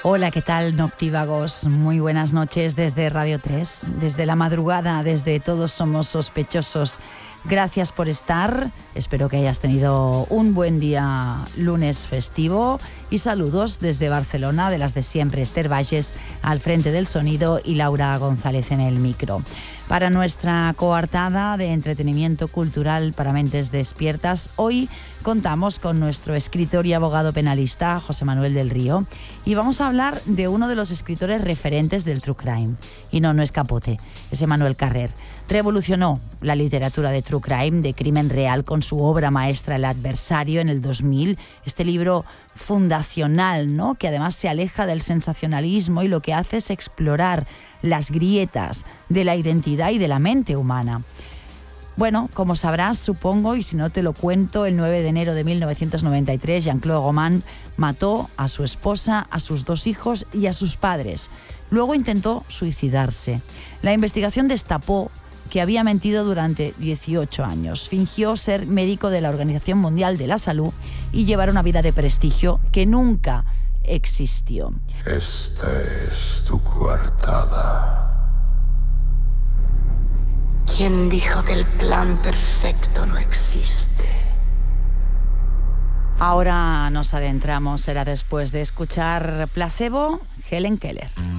Hola, ¿qué tal, noctívagos? Muy buenas noches desde Radio 3, desde la madrugada, desde Todos Somos Sospechosos. Gracias por estar, espero que hayas tenido un buen día lunes festivo y saludos desde Barcelona, de las de siempre, Esther Valles al frente del sonido y Laura González en el micro. Para nuestra coartada de entretenimiento cultural para mentes despiertas, hoy contamos con nuestro escritor y abogado penalista, José Manuel del Río, y vamos a hablar de uno de los escritores referentes del True Crime. Y no es Capote, es Emmanuel Carrer. Revolucionó la literatura de True Crime, de crimen real, con su obra maestra El adversario en el 2000, este libro fundacional, ¿no?, que además se aleja del sensacionalismo y lo que hace es explorar las grietas de la identidad y de la mente humana. Bueno, como sabrás, supongo, y si no te lo cuento, el 9 de enero de 1993, Jean-Claude Goman mató a su esposa, a sus 2 hijos y a sus padres. Luego intentó suicidarse. La investigación destapó que había mentido durante 18 años. Fingió ser médico de la Organización Mundial de la Salud y llevar una vida de prestigio que nunca existió. Esta es tu coartada. ¿Quién dijo que el plan perfecto no existe? Ahora nos adentramos, será después de escuchar Placebo, Helen Keller.